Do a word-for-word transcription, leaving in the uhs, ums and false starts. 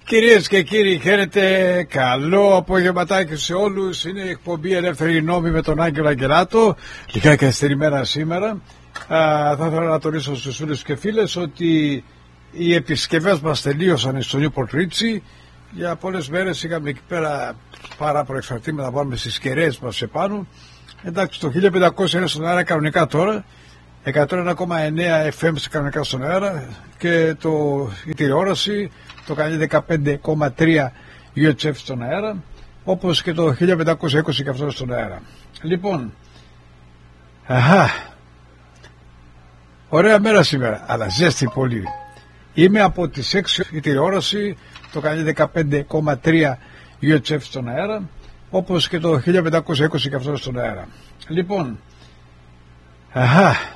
Κυρίες και κύριοι, χαίρετε, καλό απογευματάκι σε όλους. Είναι η εκπομπή Ελεύθερη Νόμη με τον Άγγελο Αγγελάτο. Λιγάκι καθυστερημένα σήμερα. Α, θα ήθελα να τονίσω στους φίλους και φίλες ότι οι επισκευές μας τελείωσαν στο Newport Ritchie. Για πολλές μέρες είχαμε εκεί πέρα πάρα προεξαρτήματα να βάλουμε στις κεραίες μας επάνω. Εντάξει, το χίλια πεντακόσια είναι στον αέρα κανονικά τώρα, εκατό ένα κόμμα εννέα εφ εμ κανονικά στον αέρα, και το, η τηλεόραση το κάνει δεκαπέντε κόμμα τρία γιου έιτς εφ στον αέρα, όπως και το χίλια πεντακόσια είκοσι και αυτό στον αέρα. Λοιπόν, αχα, ωραία μέρα σήμερα, αλλά ζέστη πολύ. Είμαι από τις έξι, η τηλεόραση το κάνει δεκαπέντε κόμμα τρία γιου έιτς εφ στον αέρα, όπως και το χίλια πεντακόσια είκοσι και αυτό στον αέρα. Λοιπόν, αχα,